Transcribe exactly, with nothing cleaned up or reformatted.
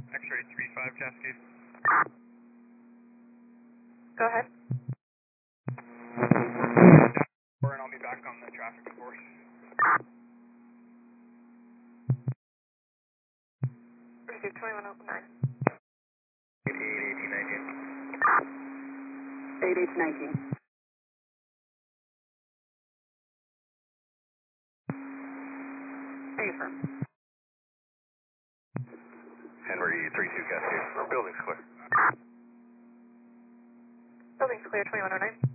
X-ray three five Cascade. Go ahead. Four, and I'll be back on the traffic force. Receive twenty-one oh nine. eight eighteen nineteen. eight eight nineteen. Affirm. Henry three two Cascade. Our building's clear. Building's clear, twenty-one oh nine.